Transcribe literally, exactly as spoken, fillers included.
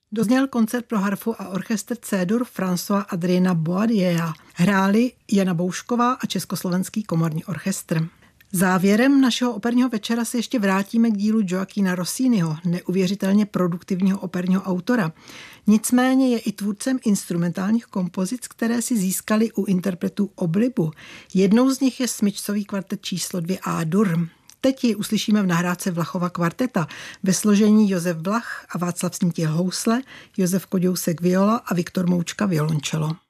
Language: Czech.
Dozněl koncert pro harfu a orchestr C-dur François Adriena Boadiera. Hráli Jana Boušková a Československý komorní orchestr. Závěrem našeho operního večera se ještě vrátíme k dílu Gioachina Rossiniho, neuvěřitelně produktivního operního autora. Nicméně je i tvůrcem instrumentálních kompozic, které si získali u interpretů oblibu. Jednou z nich je smyčcový kvartet číslo dvě A-dur. Teď ji uslyšíme v nahrádce Vlachova kvarteta ve složení Josef Vlach a Václav Snítil housle, Josef Koďousek viola a Viktor Moučka violončelo.